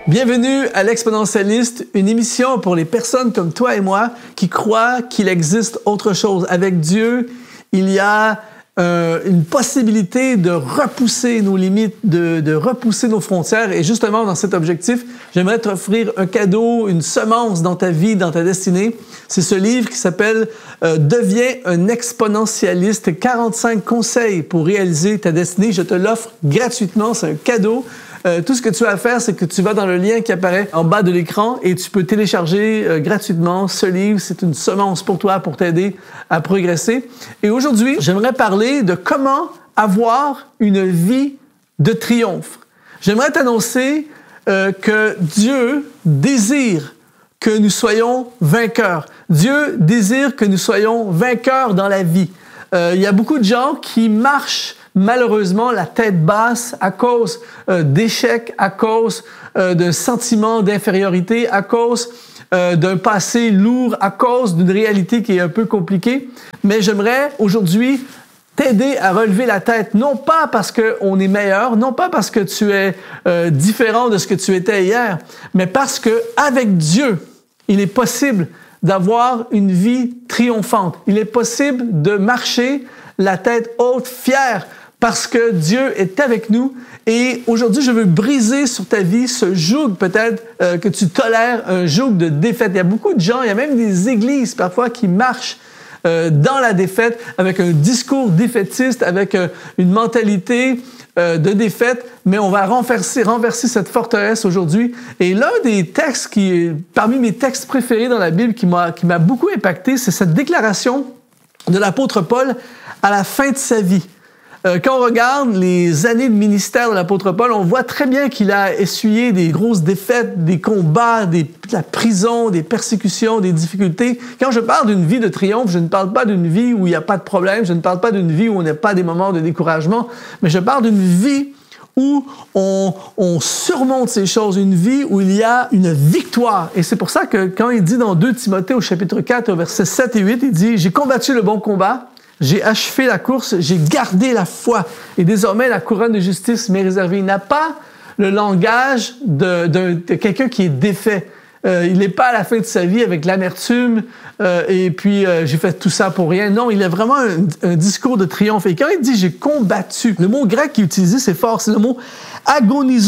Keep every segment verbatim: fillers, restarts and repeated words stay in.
Bienvenue à l'Exponentialiste, une émission pour les personnes comme toi et moi qui croient qu'il existe autre chose. Avec Dieu, il y a euh, une possibilité de repousser nos limites, de, de repousser nos frontières. Et justement, dans cet objectif, j'aimerais t'offrir un cadeau, une semence dans ta vie, dans ta destinée. C'est ce livre qui s'appelle euh, « Deviens un exponentialiste, quarante-cinq conseils pour réaliser ta destinée ». Je te l'offre gratuitement, c'est un cadeau. Euh, tout ce que tu as à faire, c'est que tu vas dans le lien qui apparaît en bas de l'écran et tu peux télécharger euh, gratuitement ce livre. C'est une semence pour toi, pour t'aider à progresser. Et aujourd'hui, j'aimerais parler de comment avoir une vie de triomphe. J'aimerais t'annoncer euh, que Dieu désire que nous soyons vainqueurs. Dieu désire que nous soyons vainqueurs dans la vie. Euh, il y a beaucoup de gens qui marchent malheureusement la tête basse à cause euh, d'échecs, à cause euh, d'un sentiment d'infériorité, à cause euh, d'un passé lourd, à cause d'une réalité qui est un peu compliquée. Mais j'aimerais aujourd'hui t'aider à relever la tête, non pas parce qu'on est meilleur, non pas parce que tu es euh, différent de ce que tu étais hier, mais parce qu'avec Dieu, il est possible d'avoir une vie triomphante. Il est possible de marcher la tête haute, fière, parce que Dieu est avec nous. Et aujourd'hui, je veux briser sur ta vie ce joug, peut-être euh, que tu tolères, un joug de défaite. Il y a beaucoup de gens, il y a même des églises parfois qui marchent euh, dans la défaite, avec un discours défaitiste, avec euh, une mentalité euh, de défaite. Mais on va renverser, renverser cette forteresse aujourd'hui. Et l'un des textes qui, parmi mes textes préférés dans la Bible, qui m'a, qui m'a beaucoup impacté, c'est cette déclaration de l'apôtre Paul à la fin de sa vie. Euh, quand on regarde les années de ministère de l'apôtre Paul, on voit très bien qu'il a essuyé des grosses défaites, des combats, des, de la prison, des persécutions, des difficultés. Quand je parle d'une vie de triomphe, je ne parle pas d'une vie où il n'y a pas de problème, je ne parle pas d'une vie où on n'a pas des moments de découragement, mais je parle d'une vie où on, on surmonte ces choses, une vie où il y a une victoire. Et c'est pour ça que quand il dit dans deux Timothée au chapitre quatre, au verset sept et huit, il dit « J'ai combattu le bon combat, j'ai achevé la course, j'ai gardé la foi, et désormais la couronne de justice m'est réservée. » Il n'a pas le langage de, de, de quelqu'un qui est défait. Euh, il n'est pas à la fin de sa vie avec l'amertume euh, et puis euh, j'ai fait tout ça pour rien. Non, il a vraiment un, un discours de triomphe. Et quand il dit « j'ai combattu », le mot grec qu'il utilise, c'est fort, c'est le mot « agonizomai »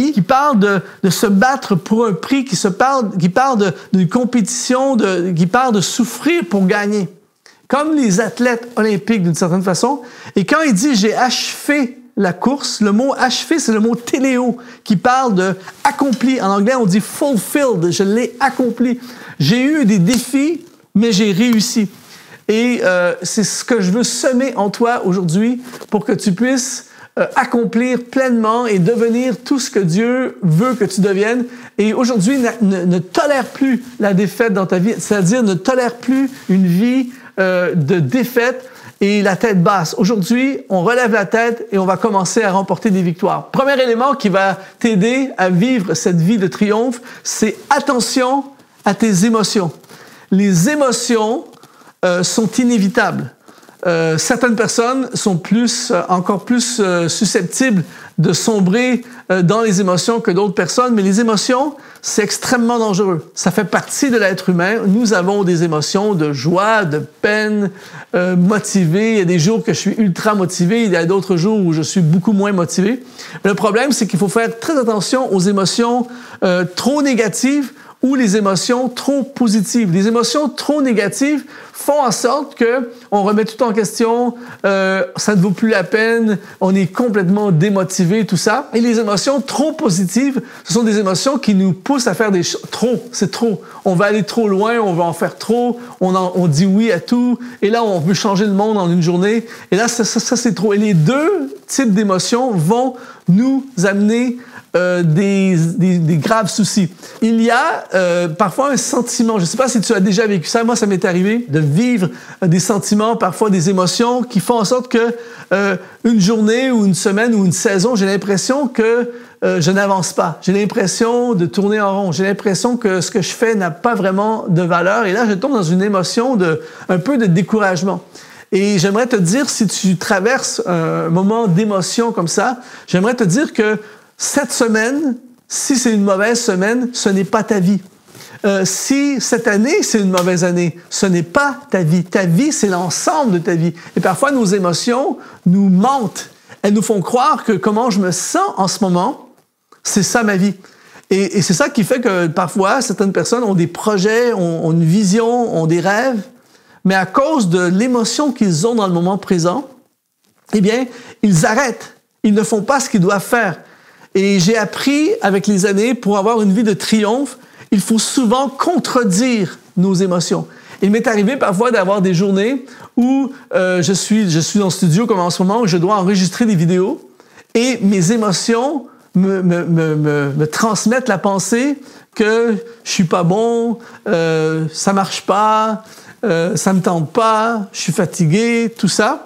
qui parle de, de se battre pour un prix, qui, se parle, qui parle de, d'une compétition, de, qui parle de souffrir pour gagner. Comme les athlètes olympiques d'une certaine façon. Et quand il dit « j'ai achevé la course », le mot « achevé », c'est le mot « téléo » qui parle de « accompli ». En anglais, on dit « fulfilled », je l'ai accompli. J'ai eu des défis, mais j'ai réussi. Et euh, c'est ce que je veux semer en toi aujourd'hui pour que tu puisses euh, accomplir pleinement et devenir tout ce que Dieu veut que tu deviennes. Et aujourd'hui, ne, ne, ne tolère plus la défaite dans ta vie, c'est-à-dire ne tolère plus une vie Euh, de défaite et la tête basse. Aujourd'hui, on relève la tête et on va commencer à remporter des victoires. Premier élément qui va t'aider à vivre cette vie de triomphe, c'est attention à tes émotions. Les émotions euh, sont inévitables. Euh, certaines personnes sont plus, euh, encore plus euh, susceptibles de sombrer euh, dans les émotions que d'autres personnes, mais les émotions, c'est extrêmement dangereux. Ça fait partie de l'être humain. Nous avons des émotions de joie, de peine, euh, motivées. Il y a des jours que je suis ultra motivé, il y a d'autres jours où je suis beaucoup moins motivé. Le problème, c'est qu'il faut faire très attention aux émotions euh, trop négatives ou les émotions trop positives. Les émotions trop négatives font en sorte que on remet tout en question, euh, ça ne vaut plus la peine, on est complètement démotivé, tout ça. Et les émotions trop positives, ce sont des émotions qui nous poussent à faire des choses. Trop, c'est trop. On va aller trop loin, on va en faire trop, on, en, on dit oui à tout, et là, on veut changer le monde en une journée. Et là, ça, ça, ça c'est trop. Et les deux types d'émotions vont nous amener Euh, des, des, des graves soucis. Il y a euh, parfois un sentiment, je ne sais pas si tu as déjà vécu ça, moi ça m'est arrivé de vivre euh, des sentiments, parfois des émotions qui font en sorte que euh, une journée ou une semaine ou une saison, j'ai l'impression que euh, je n'avance pas. J'ai l'impression de tourner en rond. J'ai l'impression que ce que je fais n'a pas vraiment de valeur. Et là, je tombe dans une émotion de un peu de découragement. Et j'aimerais te dire, si tu traverses un moment d'émotion comme ça, j'aimerais te dire que cette semaine, si c'est une mauvaise semaine, ce n'est pas ta vie. Euh, si cette année, c'est une mauvaise année, ce n'est pas ta vie. Ta vie, c'est l'ensemble de ta vie. Et parfois, nos émotions nous mentent. Elles nous font croire que comment je me sens en ce moment, c'est ça ma vie. Et, et c'est ça qui fait que parfois, certaines personnes ont des projets, ont, ont une vision, ont des rêves, mais à cause de l'émotion qu'ils ont dans le moment présent, eh bien, ils arrêtent. Ils ne font pas ce qu'ils doivent faire. Et j'ai appris avec les années, pour avoir une vie de triomphe, il faut souvent contredire nos émotions. Il m'est arrivé parfois d'avoir des journées où euh, je suis, je suis dans le studio comme en ce moment, où je dois enregistrer des vidéos et mes émotions me, me, me, me, me transmettent la pensée que je suis pas bon, euh, ça marche pas, euh, ça me tente pas, je suis fatigué, tout ça.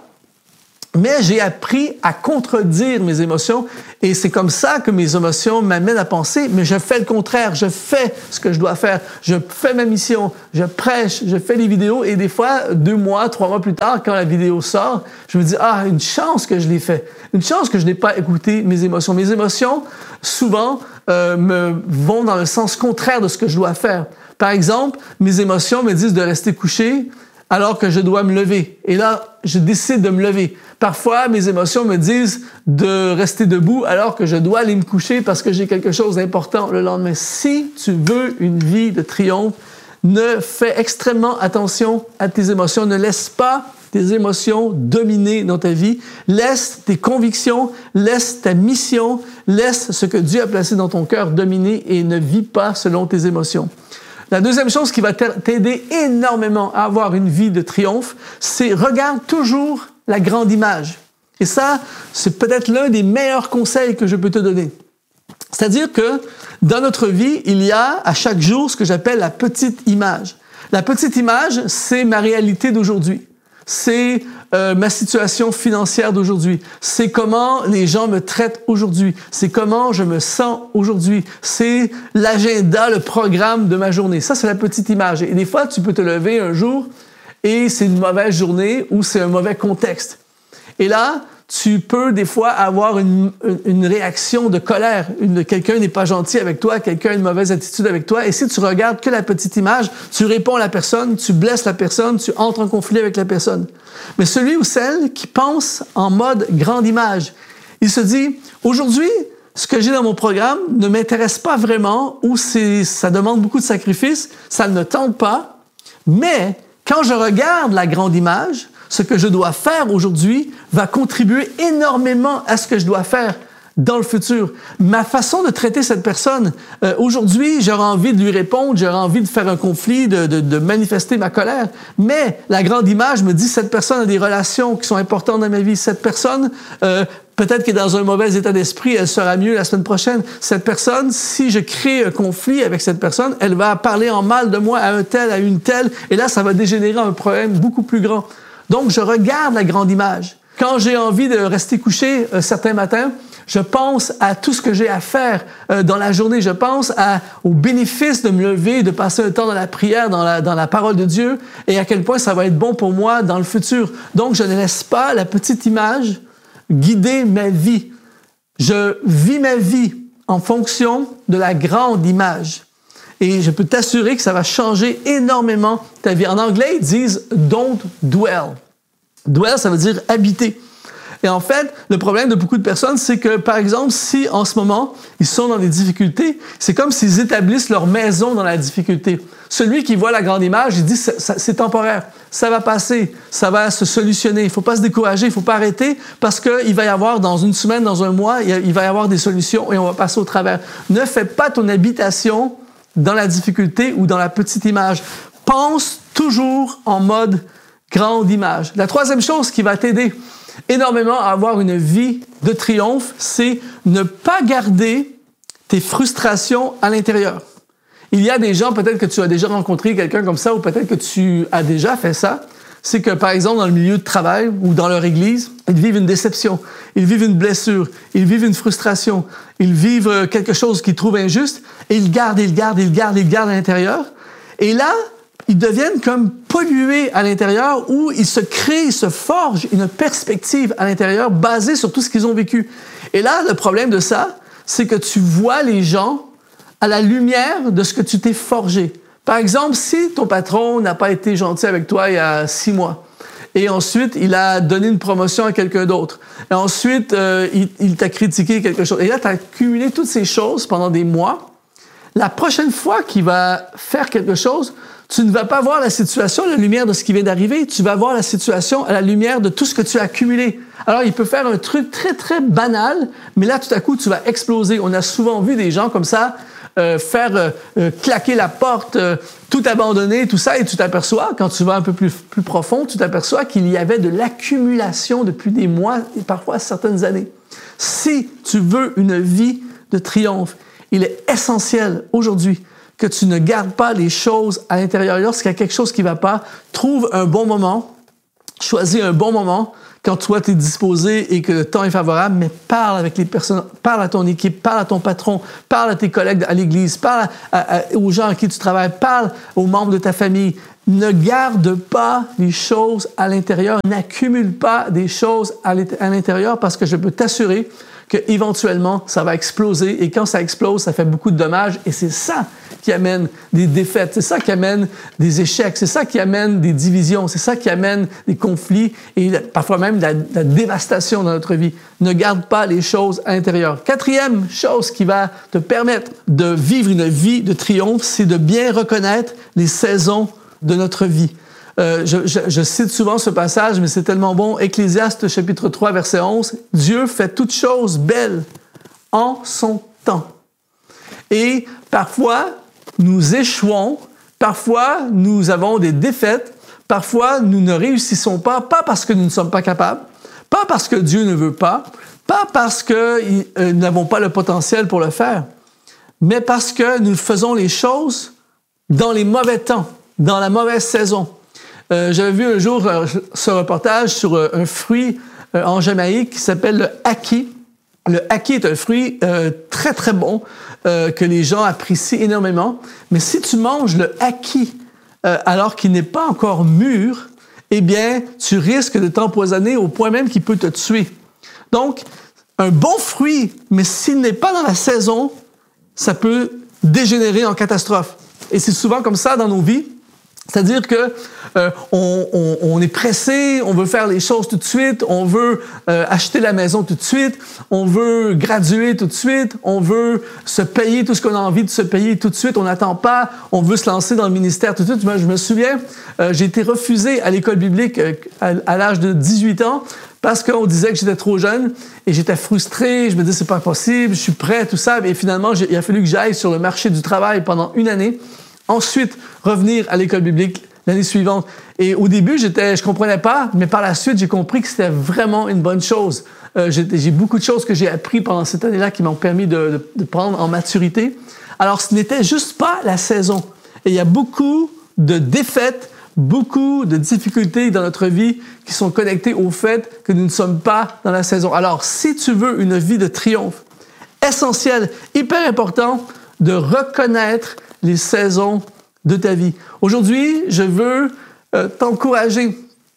Mais j'ai appris à contredire mes émotions et c'est comme ça que mes émotions m'amènent à penser, mais je fais le contraire, je fais ce que je dois faire, je fais ma mission, je prêche, je fais des vidéos et des fois, deux mois, trois mois plus tard, quand la vidéo sort, je me dis « Ah, une chance que je l'ai fait, une chance que je n'ai pas écouté mes émotions. » Mes émotions, souvent, euh, me vont dans le sens contraire de ce que je dois faire. Par exemple, mes émotions me disent de rester couché alors que je dois me lever. Et là, je décide de me lever. Parfois, mes émotions me disent de rester debout alors que je dois aller me coucher parce que j'ai quelque chose d'important le lendemain. Si tu veux une vie de triomphe, ne fais extrêmement attention à tes émotions. Ne laisse pas tes émotions dominer dans ta vie. Laisse tes convictions, laisse ta mission, laisse ce que Dieu a placé dans ton cœur dominer et ne vis pas selon tes émotions. La deuxième chose qui va t'aider énormément à avoir une vie de triomphe, c'est regarde toujours la grande image. Et ça, c'est peut-être l'un des meilleurs conseils que je peux te donner. C'est-à-dire que dans notre vie, il y a à chaque jour ce que j'appelle la petite image. La petite image, c'est ma réalité d'aujourd'hui. C'est euh, ma situation financière d'aujourd'hui. C'est comment les gens me traitent aujourd'hui. C'est comment je me sens aujourd'hui. C'est l'agenda, le programme de ma journée. Ça, c'est la petite image. Et des fois, tu peux te lever un jour et c'est une mauvaise journée ou c'est un mauvais contexte. Et là, tu peux des fois avoir une, une réaction de colère. Une, quelqu'un n'est pas gentil avec toi, quelqu'un a une mauvaise attitude avec toi. Et si tu regardes que la petite image, tu réponds à la personne, tu blesses la personne, tu entres en conflit avec la personne. Mais celui ou celle qui pense en mode grande image, il se dit, aujourd'hui, ce que j'ai dans mon programme ne m'intéresse pas vraiment ou c'est, ça demande beaucoup de sacrifices, ça ne me tente pas. Mais quand je regarde la grande image, ce que je dois faire aujourd'hui va contribuer énormément à ce que je dois faire dans le futur. Ma façon de traiter cette personne, euh, aujourd'hui, j'aurais envie de lui répondre, j'aurais envie de faire un conflit, de, de, de manifester ma colère, mais la grande image me dit cette personne a des relations qui sont importantes dans ma vie. Cette personne, euh, peut-être qu'elle est dans un mauvais état d'esprit, elle sera mieux la semaine prochaine. Cette personne, si je crée un conflit avec cette personne, elle va parler en mal de moi à un tel, à une telle, et là, ça va dégénérer en un problème beaucoup plus grand. Donc, je regarde la grande image. Quand j'ai envie de rester couché euh, certains matins, je pense à tout ce que j'ai à faire euh, dans la journée. Je pense à, au bénéfice de me lever, de passer un temps dans la prière, dans la, dans la parole de Dieu, et à quel point ça va être bon pour moi dans le futur. Donc, je ne laisse pas la petite image guider ma vie. Je vis ma vie en fonction de la grande image. Et je peux t'assurer que ça va changer énormément ta vie. En anglais, ils disent « don't dwell ». Dwell, ça veut dire habiter. Et en fait, le problème de beaucoup de personnes, c'est que, par exemple, si en ce moment, ils sont dans des difficultés, c'est comme s'ils établissent leur maison dans la difficulté. Celui qui voit la grande image, il dit c'est, c'est temporaire, ça va passer, ça va se solutionner. Il ne faut pas se décourager, il ne faut pas arrêter parce qu'il va y avoir, dans une semaine, dans un mois, il va y avoir des solutions et on va passer au travers. Ne fais pas ton habitation dans la difficulté ou dans la petite image. Pense toujours en mode grande image. La troisième chose qui va t'aider énormément à avoir une vie de triomphe, c'est ne pas garder tes frustrations à l'intérieur. Il y a des gens, peut-être que tu as déjà rencontré quelqu'un comme ça ou peut-être que tu as déjà fait ça, c'est que, par exemple, dans le milieu de travail ou dans leur église, ils vivent une déception, ils vivent une blessure, ils vivent une frustration, ils vivent quelque chose qu'ils trouvent injuste et ils gardent, ils gardent, ils gardent, ils gardent à l'intérieur. Et là, ils deviennent comme pollués à l'intérieur où ils se créent, ils se forgent une perspective à l'intérieur basée sur tout ce qu'ils ont vécu. Et là, le problème de ça, c'est que tu vois les gens à la lumière de ce que tu t'es forgé. Par exemple, si ton patron n'a pas été gentil avec toi il y a six mois, et ensuite, il a donné une promotion à quelqu'un d'autre, et ensuite, euh, il, il t'a critiqué quelque chose, et là, tu as accumulé toutes ces choses pendant des mois, la prochaine fois qu'il va faire quelque chose, tu ne vas pas voir la situation à la lumière de ce qui vient d'arriver, tu vas voir la situation à la lumière de tout ce que tu as accumulé. Alors, il peut faire un truc très, très banal, mais là, tout à coup, tu vas exploser. On a souvent vu des gens comme ça euh, faire euh, euh, claquer la porte, euh, tout abandonner, tout ça, et tu t'aperçois, quand tu vas un peu plus, plus profond, tu t'aperçois qu'il y avait de l'accumulation depuis des mois et parfois certaines années. Si tu veux une vie de triomphe, il est essentiel aujourd'hui que tu ne gardes pas les choses à l'intérieur. Lorsqu'il y a quelque chose qui ne va pas, trouve un bon moment, choisis un bon moment, quand toi, tu es disposé et que le temps est favorable, mais parle avec les personnes, parle à ton équipe, parle à ton patron, parle à tes collègues à l'église, parle à, à, aux gens à qui tu travailles, parle aux membres de ta famille. Ne garde pas les choses à l'intérieur, n'accumule pas des choses à l'intérieur parce que je peux t'assurer qu'éventuellement, ça va exploser et quand ça explose, ça fait beaucoup de dommages et c'est ça qui amène des défaites, c'est ça qui amène des échecs, c'est ça qui amène des divisions, c'est ça qui amène des conflits et parfois même de la, de la dévastation dans notre vie. Ne garde pas les choses à l'intérieur. Quatrième chose qui va te permettre de vivre une vie de triomphe, c'est de bien reconnaître les saisons de notre vie. Euh, je, je, je cite souvent ce passage, mais c'est tellement bon. Ecclésiaste, chapitre trois, verset onze. « Dieu fait toutes choses belles en son temps. » Et parfois, nous échouons, parfois, nous avons des défaites, parfois, nous ne réussissons pas, pas parce que nous ne sommes pas capables, pas parce que Dieu ne veut pas, pas parce que euh, nous n'avons pas le potentiel pour le faire, mais parce que nous faisons les choses dans les mauvais temps, dans la mauvaise saison. Euh, j'avais vu un jour euh, ce reportage sur euh, un fruit euh, en Jamaïque qui s'appelle le ackee. Le ackee est un fruit euh, très, très bon euh, que les gens apprécient énormément. Mais si tu manges le ackee euh, alors qu'il n'est pas encore mûr, eh bien, tu risques de t'empoisonner au point même qu'il peut te tuer. Donc, un bon fruit, mais s'il n'est pas dans la saison, ça peut dégénérer en catastrophe. Et c'est souvent comme ça dans nos vies. C'est-à-dire que euh, on, on, on est pressé, on veut faire les choses tout de suite, on veut euh, acheter la maison tout de suite, on veut graduer tout de suite, on veut se payer tout ce qu'on a envie de se payer tout de suite, on n'attend pas, on veut se lancer dans le ministère tout de suite. Moi, je me souviens, euh, j'ai été refusé à l'école biblique euh, à, à l'âge de dix-huit ans parce qu'on disait que j'étais trop jeune et j'étais frustré, je me disais c'est pas possible, je suis prêt, tout ça. Et finalement, il a fallu que j'aille sur le marché du travail pendant une année. Ensuite, revenir à l'école biblique l'année suivante. Et au début, j'étais, je comprenais pas, mais par la suite, j'ai compris que c'était vraiment une bonne chose. Euh, j'ai, j'ai beaucoup de choses que j'ai appris pendant cette année-là qui m'ont permis de, de, de prendre en maturité. Alors, ce n'était juste pas la saison. Et il y a beaucoup de défaites, beaucoup de difficultés dans notre vie qui sont connectées au fait que nous ne sommes pas dans la saison. Alors, si tu veux une vie de triomphe, essentiel, hyper important, de reconnaître les saisons de ta vie. Aujourd'hui, je veux euh, t'encourager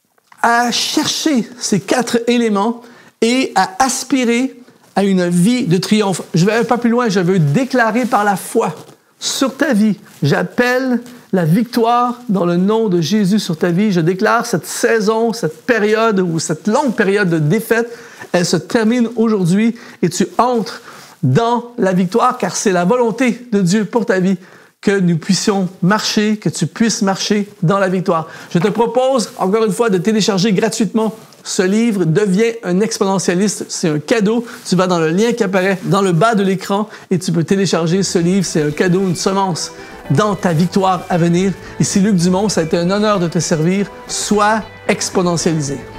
à chercher ces quatre éléments et à aspirer à une vie de triomphe. Je vais pas plus loin, je veux déclarer par la foi sur ta vie. J'appelle la victoire dans le nom de Jésus sur ta vie. Je déclare cette saison, cette période ou cette longue période de défaite, elle se termine aujourd'hui et tu entres dans la victoire car c'est la volonté de Dieu pour ta vie que nous puissions marcher, que tu puisses marcher dans la victoire. Je te propose, encore une fois, de télécharger gratuitement ce livre, Deviens un exponentialiste. C'est un cadeau. Tu vas dans le lien qui apparaît dans le bas de l'écran et tu peux télécharger ce livre. C'est un cadeau, une semence dans ta victoire à venir. Ici Luc Dumont, ça a été un honneur de te servir. Sois exponentialisé.